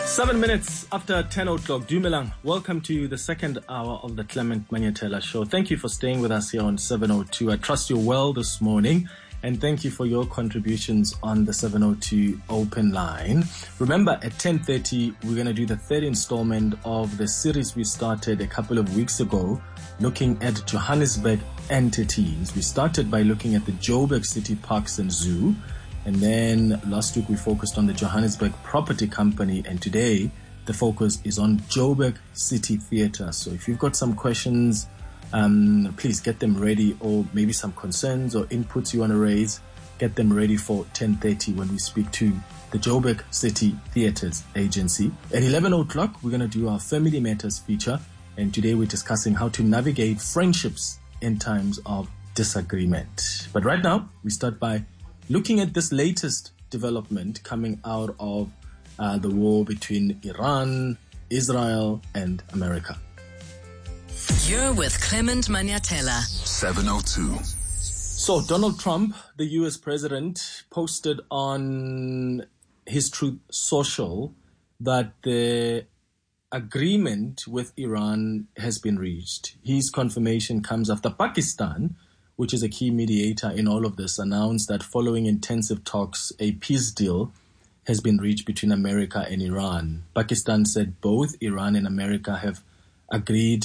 7 minutes after 10 o'clock, Dumelang, welcome to the second hour of the Clement Manyatela Show. Thank you for staying with us here on 702. I trust you're well this morning, and thank you for your contributions on the 702 open line. Remember, at 10:30, we're going to do the third installment of the series we started a couple of weeks ago, looking at Johannesburg entities. We started by looking at the Joburg City Parks and Zoo. And then last week we focused on the Johannesburg Property Company, and today the focus is on Joburg City Theatre. So if you've got some questions, please get them ready, or maybe some concerns or inputs you want to raise, get them ready for 10:30 when we speak to the Joburg City Theatres Agency. At 11 o'clock, we're going to do our Family Matters feature, and today we're discussing how to navigate friendships in times of disagreement. But right now, we start by looking at this latest development coming out of the war between Iran, Israel, and America. You're with Clement Manyatela. 702. So Donald Trump, the US president, posted on his Truth Social that the agreement with Iran has been reached. His confirmation comes after Pakistan, which is a key mediator in all of this, announced that following intensive talks, a peace deal has been reached between America and Iran. Pakistan said both Iran and America have agreed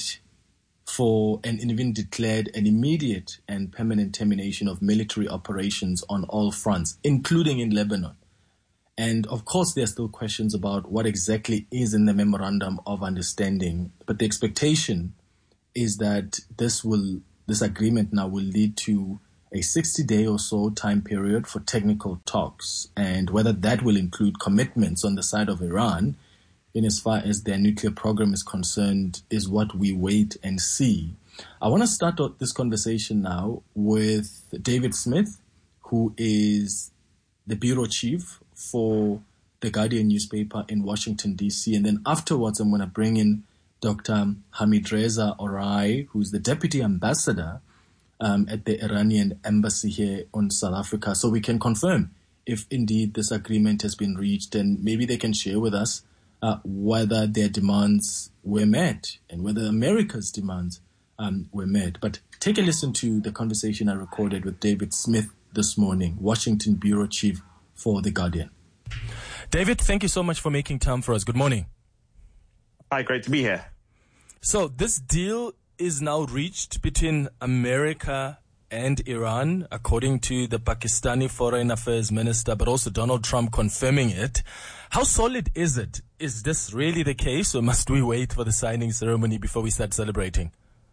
for and even declared an immediate and permanent termination of military operations on all fronts, including in Lebanon. And of course, there are still questions about what exactly is in the Memorandum of Understanding. But the expectation is that this agreement now will lead to a 60-day or so time period for technical talks, and whether that will include commitments on the side of Iran in as far as their nuclear program is concerned is what we wait and see. I want to start this conversation now with David Smith, who is the bureau chief for the Guardian newspaper in Washington, D.C., and then afterwards I'm going to bring in Dr. Hamidreza Orai, who is the Deputy Ambassador at the Iranian Embassy here in South Africa, so we can confirm if indeed this agreement has been reached, and maybe they can share with us whether their demands were met and whether America's demands were met. But take a listen to the conversation I recorded with David Smith this morning, Washington Bureau Chief for The Guardian. David, thank you so much for making time for us. Good morning. Hi, great to be here. So this deal is now reached between America and Iran, according to the Pakistani Foreign Affairs Minister, but also Donald Trump confirming it. How solid is it? Is this really the case, or must we wait for the signing ceremony before we start celebrating?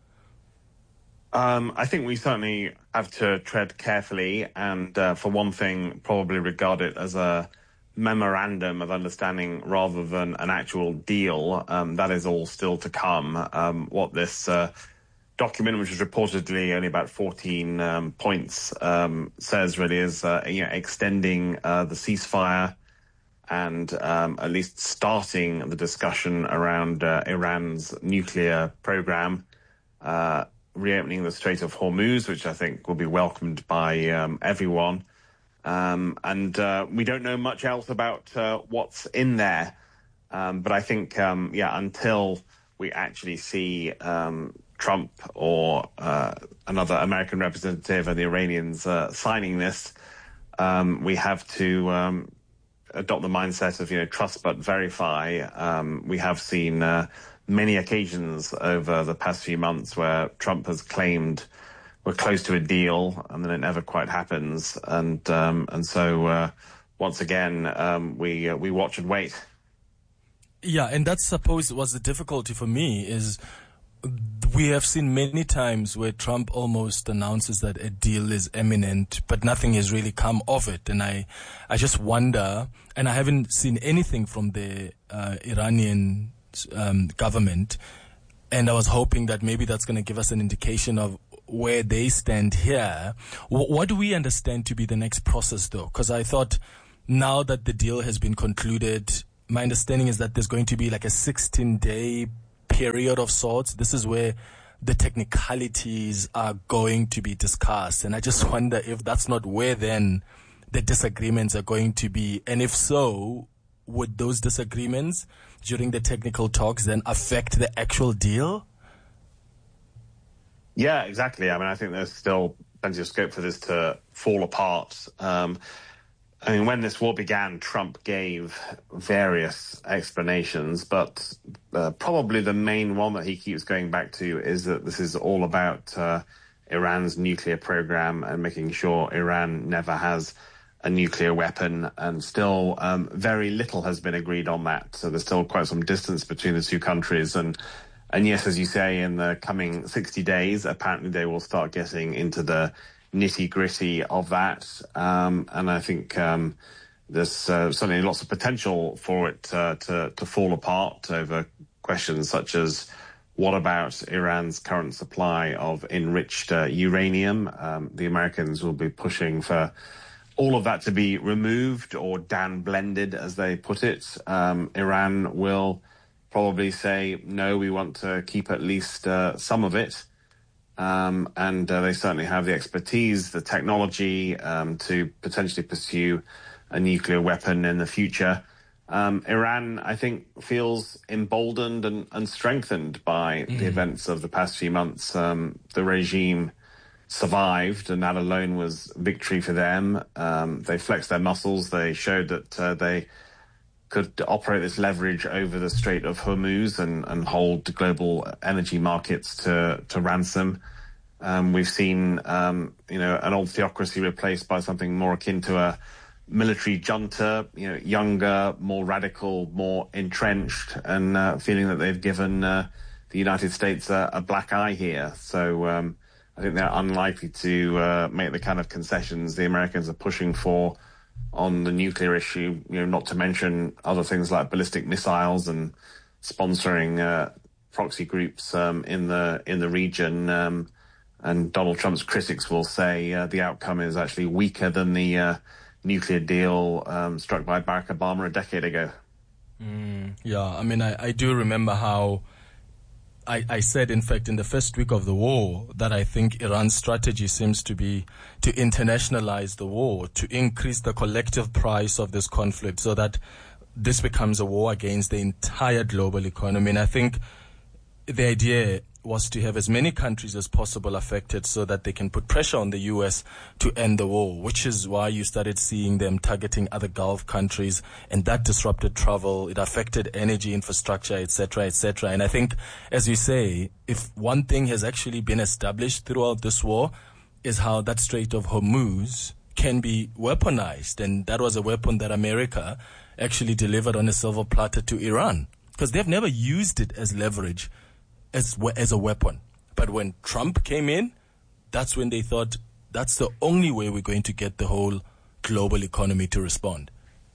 I think we certainly have to tread carefully and, for one thing, probably regard it as a memorandum of understanding rather than an actual deal. That is all still to come. What this document, which is reportedly only about 14 points, says really is extending the ceasefire and at least starting the discussion around Iran's nuclear program, reopening the Strait of Hormuz, which I think will be welcomed by everyone. And we don't know much else about what's in there. But I think, until we actually see Trump or another American representative and the Iranians signing this, we have to adopt the mindset of, trust but verify. We have seen many occasions over the past few months where Trump has claimed we're close to a deal, and then it never quite happens. And so once again, we watch and wait. Yeah, and that's suppose was the difficulty for me is we have seen many times where Trump almost announces that a deal is imminent, but nothing has really come of it. And I just wonder, and I haven't seen anything from the Iranian government, and I was hoping that maybe that's going to give us an indication of where they stand here. What do we understand to be the next process, though? Because I thought now that the deal has been concluded, my understanding is that there's going to be like a 16-day period of sorts. This is where the technicalities are going to be discussed. And I just wonder if that's not where then the disagreements are going to be. And if so, would those disagreements during the technical talks then affect the actual deal? Yeah, exactly. I mean, I think there's still plenty of scope for this to fall apart. I mean, when this war began, Trump gave various explanations, but probably the main one that he keeps going back to is that this is all about Iran's nuclear program and making sure Iran never has a nuclear weapon. And still very little has been agreed on that. So there's still quite some distance between the two countries. And yes, as you say, in the coming 60 days, apparently they will start getting into the nitty-gritty of that, and I think there's certainly lots of potential for it to fall apart over questions such as what about Iran's current supply of enriched uranium? The Americans will be pushing for all of that to be removed or down-blended, as they put it. Iran will probably say, no, we want to keep at least some of it. And they certainly have the expertise, the technology to potentially pursue a nuclear weapon in the future. Iran, I think, feels emboldened and strengthened by the events of the past few months. The regime survived, and that alone was victory for them. They flexed their muscles. They showed that they could operate this leverage over the Strait of Hormuz and hold global energy markets to ransom. We've seen, an old theocracy replaced by something more akin to a military junta, younger, more radical, more entrenched, and feeling that they've given the United States a black eye here. So I think they're unlikely to make the kind of concessions the Americans are pushing for on the nuclear issue, not to mention other things like ballistic missiles and sponsoring proxy groups in the region. And Donald Trump's critics will say the outcome is actually weaker than the nuclear deal struck by Barack Obama a decade ago. Yeah, I mean, I do remember how I said, in fact, in the first week of the war, that I think Iran's strategy seems to be to internationalize the war, to increase the collective price of this conflict so that this becomes a war against the entire global economy. And I think the idea was to have as many countries as possible affected so that they can put pressure on the U.S. to end the war, which is why you started seeing them targeting other Gulf countries, and that disrupted travel. It affected energy infrastructure, etc., etc. And I think, as you say, if one thing has actually been established throughout this war is how that Strait of Hormuz can be weaponized. And that was a weapon that America actually delivered on a silver platter to Iran, because they've never used it as leverage, as a weapon. But when Trump came in, that's when they thought that's the only way we're going to get the whole global economy to respond.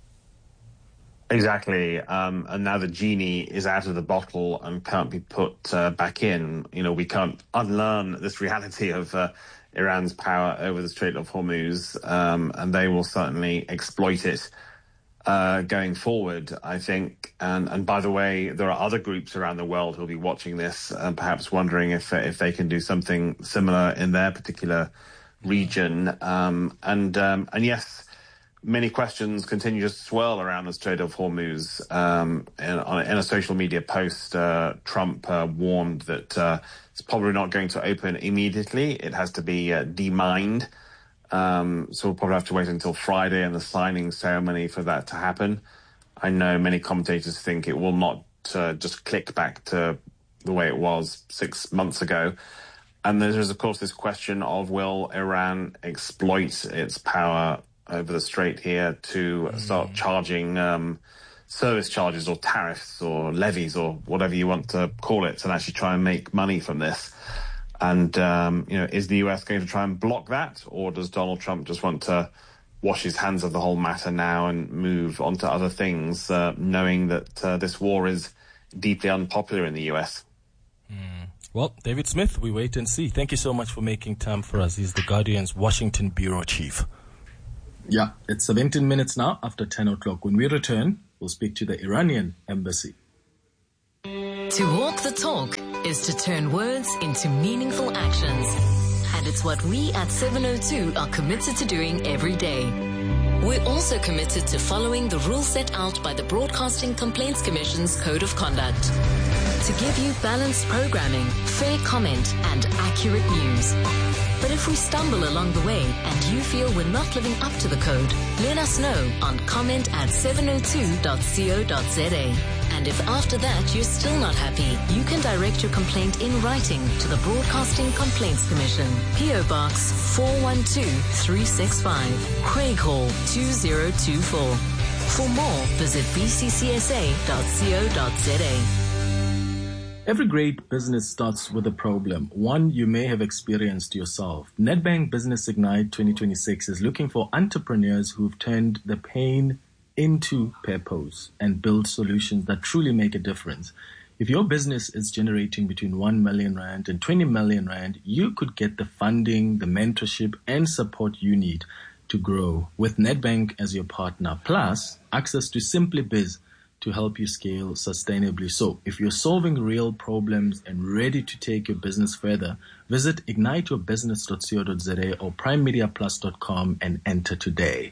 Exactly. And now the genie is out of the bottle and can't be put back in. We can't unlearn this reality of Iran's power over the Strait of Hormuz, and they will certainly exploit it going forward, I think. And by the way, there are other groups around the world who'll be watching this and perhaps wondering if they can do something similar in their particular region. And yes, many questions continue to swirl around the Strait of Hormuz. In a social media post, Trump warned that it's probably not going to open immediately. It has to be demined. So we'll probably have to wait until Friday and the signing ceremony for that to happen. I know many commentators think it will not just click back to the way it was 6 months ago. And there's, of course, this question of will Iran exploit its power over the strait here to start charging service charges or tariffs or levies or whatever you want to call it, and actually try and make money from this. And, is the US going to try and block that, or does Donald Trump just want to wash his hands of the whole matter now and move on to other things, knowing that this war is deeply unpopular in the US? Well, David Smith, we wait and see. Thank you so much for making time for us. He's the Guardian's Washington Bureau Chief. Yeah, it's 17 minutes now after 10 o'clock. When we return, we'll speak to the Iranian embassy. To walk the talk is to turn words into meaningful actions. And it's what we at 702 are committed to doing every day. We're also committed to following the rules set out by the Broadcasting Complaints Commission's Code of Conduct to give you balanced programming, fair comment, and accurate news. But if we stumble along the way and you feel we're not living up to the code, let us know on comment@702.co.za. And if after that you're still not happy, you can direct your complaint in writing to the Broadcasting Complaints Commission, PO Box 412365, Craighall 2024. For more, visit bccsa.co.za. Every great business starts with a problem, one you may have experienced yourself. Nedbank Business Ignite 2026 is looking for entrepreneurs who've turned the pain into purpose and build solutions that truly make a difference. If your business is generating between 1 million rand and 20 million rand, you could get the funding, the mentorship, and support you need to grow with Nedbank as your partner, plus access to Simply Biz to help you scale sustainably. So if you're solving real problems and ready to take your business further, visit igniteyourbusiness.co.za or primemediaplus.com and enter today.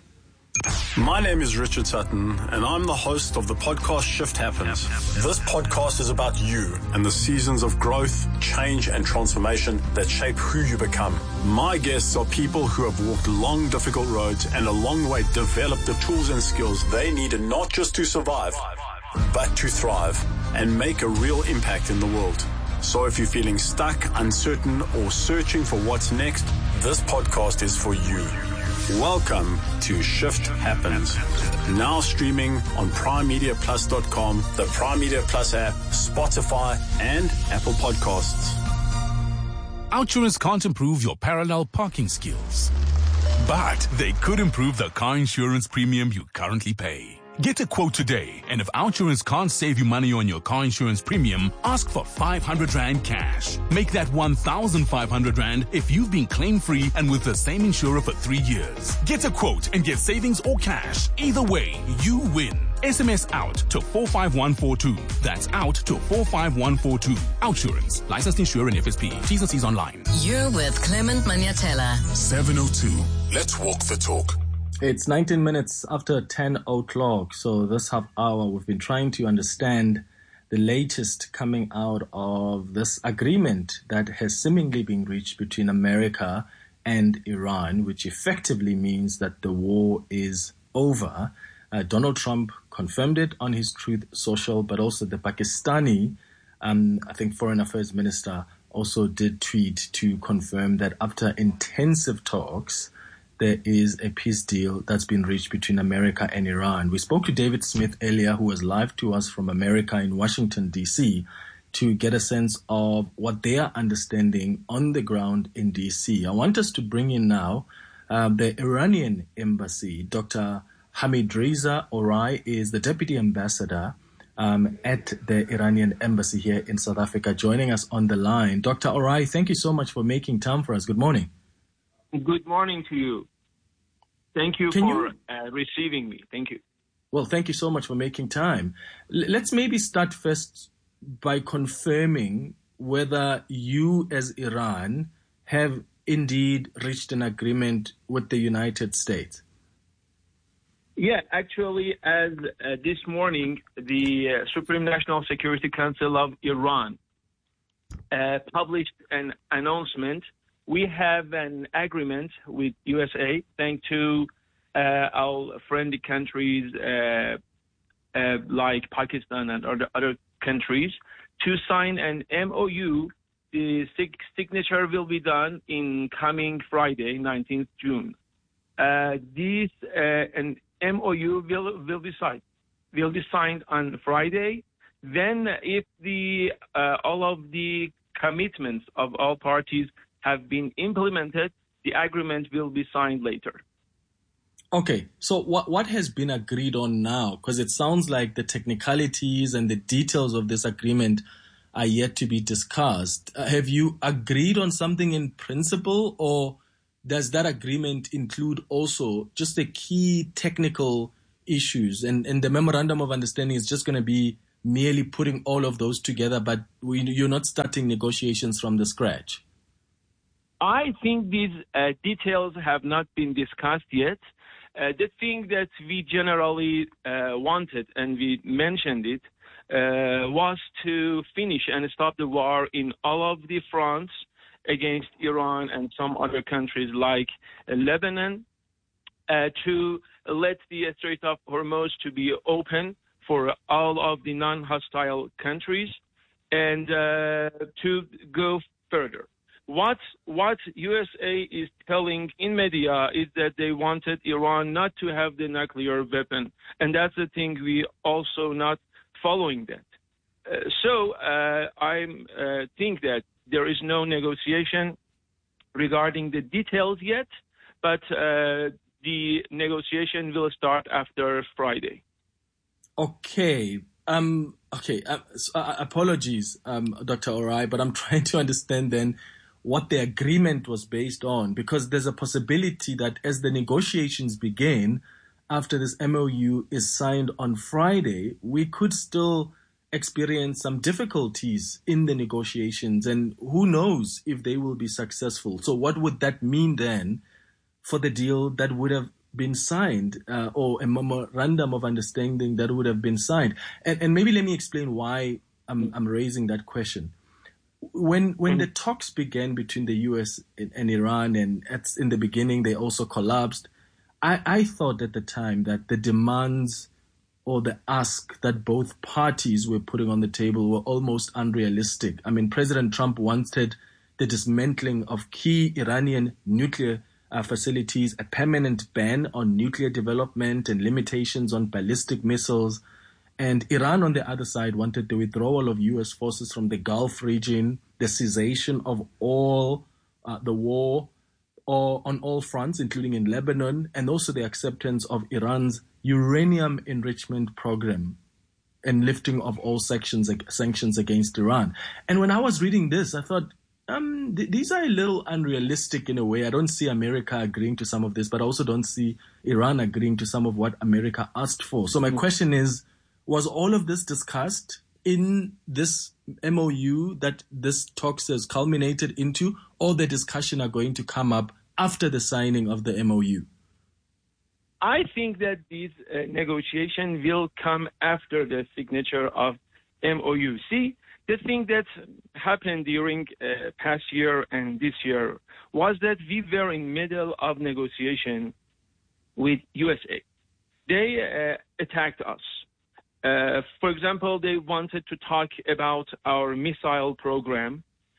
My name is Richard Sutton, and I'm the host of the podcast Shift Happens. This podcast is about you and the seasons of growth, change, and transformation that shape who you become. My guests are people who have walked long, difficult roads and along the way developed the tools and skills they needed not just to survive, but to thrive and make a real impact in the world. So if you're feeling stuck, uncertain, or searching for what's next, this podcast is for you. Welcome to Shift Happens. Now streaming on primemediaplus.com, the Prime Media Plus app, Spotify, and Apple Podcasts. Outsurance can't improve your parallel parking skills, but they could improve the car insurance premium you currently pay. Get a quote today, and if Outsurance can't save you money on your car insurance premium, ask for 500 Rand cash. Make that 1,500 Rand if you've been claim-free and with the same insurer for 3 years. Get a quote and get savings or cash. Either way, you win. SMS out to 45142. That's out to 45142. Outsurance. Licensed insurer and FSP. T's and C's online. You're with Clement Manyatela. 702. Let's walk the talk. It's 19 minutes after 10 o'clock. So this half hour, we've been trying to understand the latest coming out of this agreement that has seemingly been reached between America and Iran, which effectively means that the war is over. Donald Trump confirmed it on his Truth Social, but also the Pakistani, I think, Foreign Affairs Minister also did tweet to confirm that after intensive talks, there is a peace deal that's been reached between America and Iran. We spoke to David Smith earlier, who was live to us from America in Washington, D.C., to get a sense of what they are understanding on the ground in D.C. I want us to bring in now the Iranian embassy. Dr. Hamidreza Orai is the deputy ambassador at the Iranian embassy here in South Africa, joining us on the line. Dr. Orai, thank you so much for making time for us. Good morning. Good morning to you. Thank you for receiving me. Thank you. Well, thank you so much for making time. Let's maybe start first by confirming whether you as Iran have indeed reached an agreement with the United States. Yeah, actually, as this morning, the Supreme National Security Council of Iran published an announcement. We have an agreement with USA, thanks to our friendly countries like Pakistan and other countries, to sign an MOU. The signature will be done in coming Friday, 19th June. This an MOU will be signed on Friday. Then, if all of the commitments of all parties have been implemented, the agreement will be signed later. Okay, so what has been agreed on now? Because it sounds like the technicalities and the details of this agreement are yet to be discussed. Have you agreed on something in principle, or does that agreement include also just the key technical issues? And the memorandum of understanding is just going to be merely putting all of those together, but you're not starting negotiations from the scratch? I think these details have not been discussed yet. the thing that we generally wanted, and we mentioned it, was to finish and stop the war in all of the fronts against Iran and some other countries like Lebanon, to let the Strait of Hormuz to be open for all of the non-hostile countries, and to go further. What USA is telling in media is that they wanted Iran not to have the nuclear weapon, and that's the thing we also not following that. So I think that there is no negotiation regarding the details yet, but the negotiation will start after Friday. Okay. Apologies, Dr. Orai, but I'm trying to understand then what the agreement was based on, because there's a possibility that as the negotiations begin, after this MOU is signed on Friday, we could still experience some difficulties in the negotiations, and who knows if they will be successful. So what would that mean then for the deal that would have been signed, or a memorandum of understanding that would have been signed? And maybe let me explain why I'm raising that question. When the talks began between the US and Iran, and in the beginning they also collapsed, I thought at the time that the demands or the ask that both parties were putting on the table were almost unrealistic. I mean, President Trump wanted the dismantling of key Iranian nuclear facilities, a permanent ban on nuclear development and limitations on ballistic missiles. And Iran, on the other side, wanted the withdrawal of U.S. forces from the Gulf region, the cessation of all the war on all fronts, including in Lebanon, and also the acceptance of Iran's uranium enrichment program and lifting of all sanctions against Iran. And when I was reading this, I thought, these are a little unrealistic in a way. I don't see America agreeing to some of this, but I also don't see Iran agreeing to some of what America asked for. So my question is, was all of this discussed in this MOU that this talks has culminated into, or the discussion are going to come up after the signing of the MOU? I think that this negotiation will come after the signature of MOU. See, the thing that happened during past year and this year was that we were in middle of negotiation with USA. They attacked us. For example, they wanted to talk about our missile program,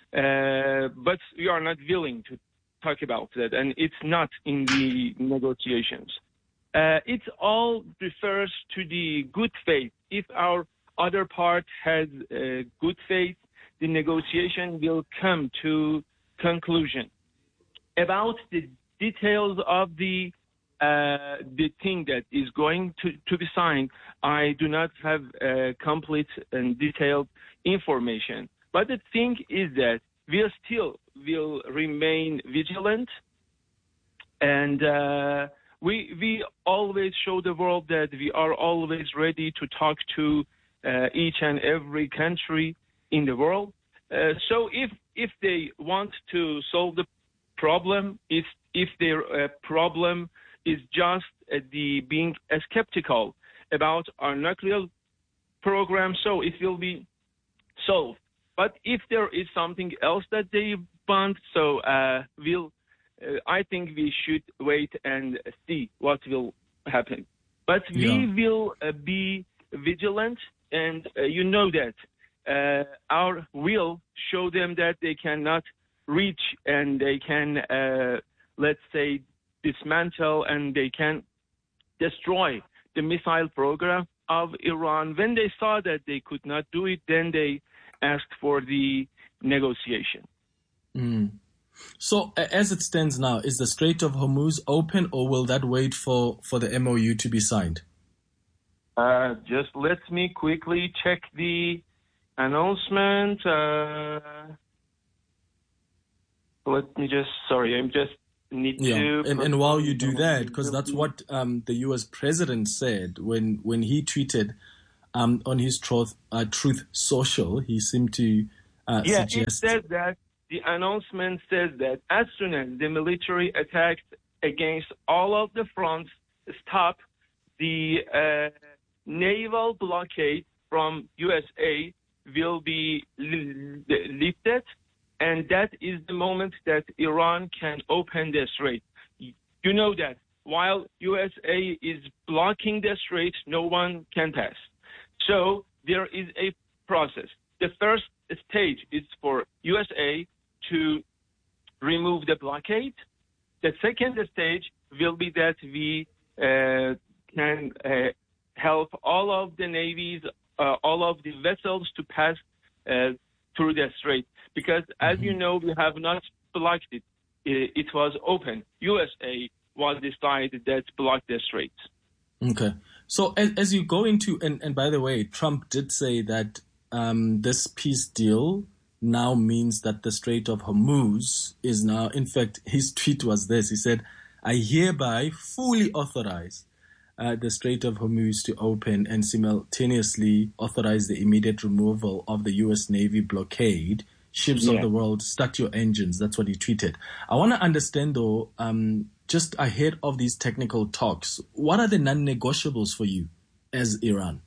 but we are not willing to talk about that, and it's not in the negotiations. It all refers to the good faith. If our other part has good faith, the negotiation will come to conclusion. About the details of the thing that is going to be signed, I do not have complete and detailed information. But the thing is that we still will remain vigilant, and we always show the world that we are always ready to talk to each and every country in the world. So if they want to solve the problem, if their problem is just the being skeptical about our nuclear program, so it will be solved. But if there is something else that they want, so I think we should wait and see what will happen. But we will be vigilant, and you know that our will show them that they cannot reach, and they can, let's say, dismantle, and they can destroy the missile program of Iran. When they saw that they could not do it, then they asked for the negotiation. So as it stands now, is the Strait of Hormuz open, or will that wait for the MOU to be signed? Just let me quickly check the announcement. Let me just, sorry, I'm just need to... And while you do that, because that's what the U.S. president said when he tweeted on his Truth Social, he seemed to suggest... it says that, the announcement says that as soon as the military attacked against all of the fronts, stop the naval blockade from USA will be lifted, and that is the moment that Iran can open the strait. You know that while USA is blocking the strait, no one can pass. So there is a process. The first stage is for USA to remove the blockade. The second stage will be that we can help all of the navies, all of the vessels to pass through the strait. Because as you know, we have not blocked it. It was open. USA was decided that blocked the strait. Okay. So as you go into, and by the way, Trump did say that this peace deal now means that the Strait of Hormuz is now, in fact, his tweet was this. He said, I hereby fully authorize the Strait of Hormuz to open and simultaneously authorize the immediate removal of the U.S. Navy blockade. Ships of the world, start your engines. That's what he tweeted. I want to understand, though, just ahead of these technical talks, what are the non-negotiables for you as Iran?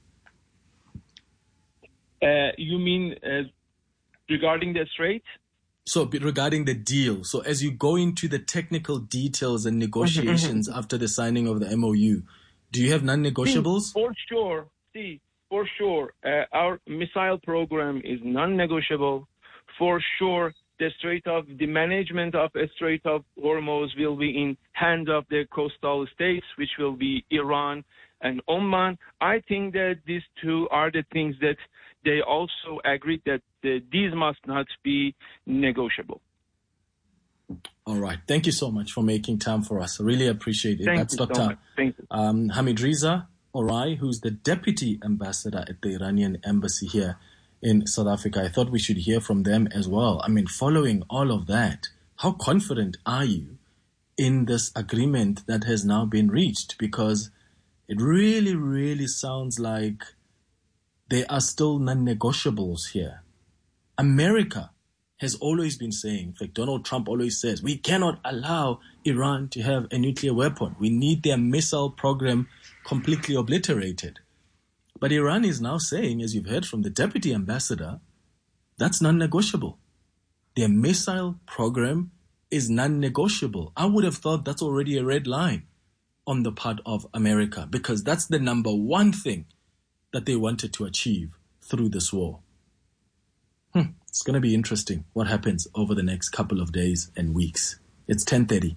You mean regarding the strait? So regarding the deal. So as you go into the technical details and negotiations after the signing of the MOU, do you have non-negotiables? For sure. Our missile program is non-negotiable. For sure, the management of the Strait of Hormuz will be in hands of the coastal states, which will be Iran and Oman. I think that these two are the things that they also agreed that these must not be negotiable. All right. Thank you so much for making time for us. I really appreciate it. That's Dr. So Thank you. Hamid Reza Orai, who's the Deputy Ambassador at the Iranian Embassy here in South Africa. I thought we should hear from them as well. I mean, following all of that, how confident are you in this agreement that has now been reached? Because it really, really sounds like there are still non-negotiables here. America has always been saying, in fact, Donald Trump always says, we cannot allow Iran to have a nuclear weapon. We need their missile program completely obliterated. But Iran is now saying, as you've heard from the Deputy Ambassador, that's non-negotiable. Their missile program is non-negotiable. I would have thought that's already a red line on the part of America, because that's the number one thing that they wanted to achieve through this war. It's going to be interesting what happens over the next couple of days and weeks. It's 10:30.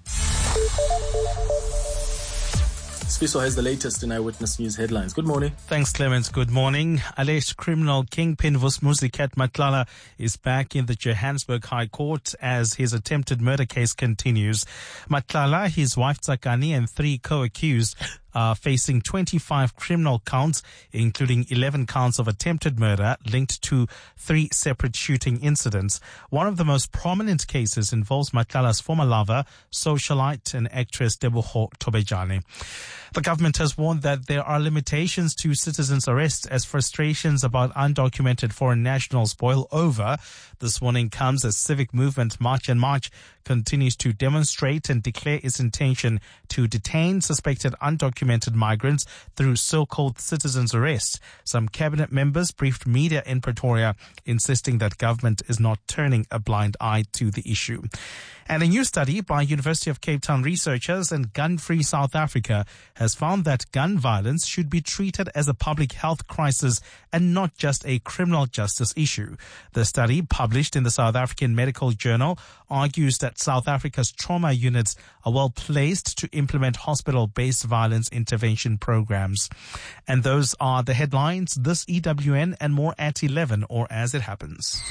Spiso has the latest in Eyewitness News headlines. Good morning. Thanks, Clemens. Good morning. Alleged criminal kingpin Vusmuzikat Matlala is back in the Johannesburg High Court as his attempted murder case continues. Matlala, his wife Tsakani, and 3 co-accused are facing 25 criminal counts, including 11 counts of attempted murder linked to 3 separate shooting incidents. One of the most prominent cases involves Matlala's former lover, socialite and actress Tebogo Tobejane. The government has warned that there are limitations to citizens' arrests as frustrations about undocumented foreign nationals boil over. This warning comes as civic movement March and March continues to demonstrate and declare its intention to detain suspected undocumented migrants through so-called citizens' arrests. Some cabinet members briefed media in Pretoria, insisting that government is not turning a blind eye to the issue. And a new study by University of Cape Town researchers and Gun Free South Africa has found that gun violence should be treated as a public health crisis and not just a criminal justice issue. The study, published in the South African Medical Journal, argues that South Africa's trauma units are well placed to implement hospital-based violence intervention programs. And those are the headlines. This EWN and more at 11, or as it happens.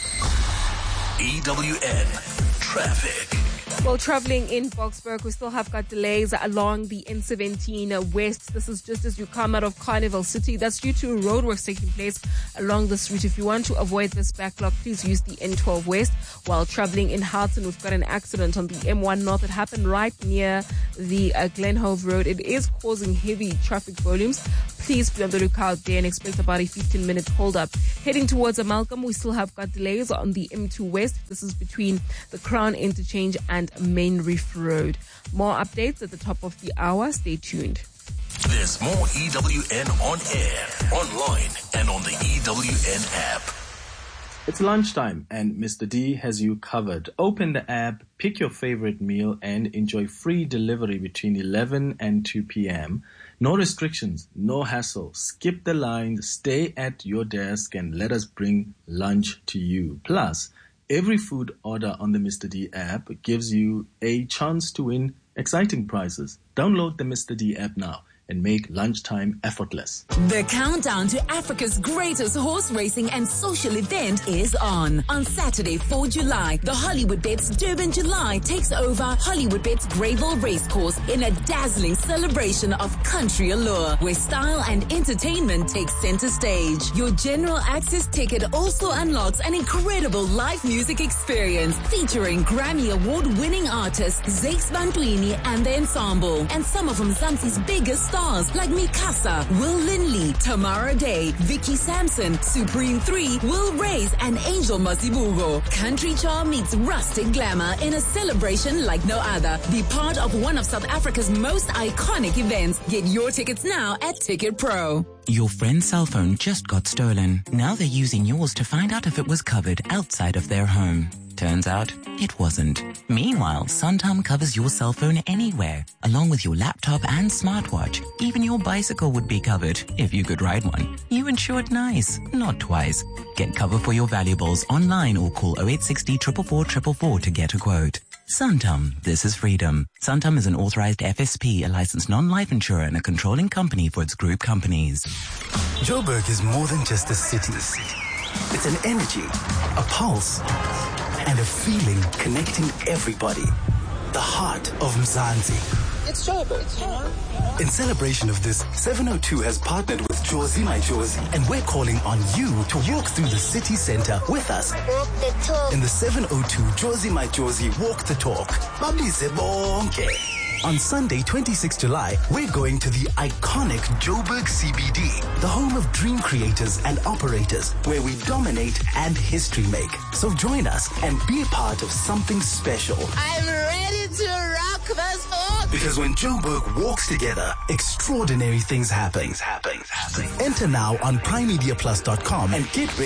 EWN Traffic. Well, traveling in Boksburg, we still have got delays along the N17 West. This is just as you come out of Carnival City. That's due to roadworks taking place along this route. If you want to avoid this backlog, please use the N12 West. While traveling in Halton, we've got an accident on the M1 North. It happened right near the Glenhove Road. It is causing heavy traffic volumes. Please be on the lookout there and expect about a 15-minute hold-up. Heading towards Amalgam, we still have got delays on the M2 West. This is between the Crown Interchange and Main Reef Road. More updates at the top of the hour. Stay tuned. There's more EWN on air, online, and on the EWN app. It's lunchtime and Mr. D has you covered. Open the app, pick your favorite meal and enjoy free delivery between 11 and 2 p.m. No restrictions, no hassle. Skip the line, stay at your desk and let us bring lunch to you. Plus, every food order on the Mr. D app gives you a chance to win exciting prizes. Download the Mr. D app now and make lunchtime effortless. The countdown to Africa's greatest horse racing and social event is on. On Saturday, 4 July, the Hollywoodbets Durban July takes over Hollywoodbets Greyville Racecourse in a dazzling celebration of country allure, where style and entertainment takes center stage. Your general access ticket also unlocks an incredible live music experience featuring Grammy Award-winning artists Zakes Bantwini and the ensemble, and some of Mzansi's biggest stars like Mikasa, Will Linley, Tamara Day, Vicky Sampson, Supreme 3, Will Reyes, and Angel Masibugo. Country charm meets rustic glamour in a celebration like no other. Be part of one of South Africa's most iconic events. Get your tickets now at Ticket Pro. Your friend's cell phone just got stolen. Now they're using yours to find out if it was covered outside of their home. Turns out, it wasn't. Meanwhile, Santam covers your cell phone anywhere, along with your laptop and smartwatch. Even your bicycle would be covered, if you could ride one. You insured nice, not twice. Get cover for your valuables online or call 0860 444 444 to get a quote. Santam, this is freedom. Santam is an authorized FSP, a licensed non-life insurer and a controlling company for its group companies. Joburg is more than just a city. It's an energy, a pulse, and a feeling connecting everybody. The heart of Mzansi. It's Joburg. In celebration of this, 702 has partnered with Jozi My Jozi, and we're calling on you to walk through the city center with us. Walk the talk. In the 702 Jozi My Jozi Walk the Talk. Babize bonke. On Sunday, 26 July, we're going to the iconic Joburg CBD, the home of dream creators and operators, where we dominate and history make. So join us and be a part of something special. I'm ready to rock this book. Because when Joburg walks together, extraordinary things happen. Enter now on primemediaplus.com and get ready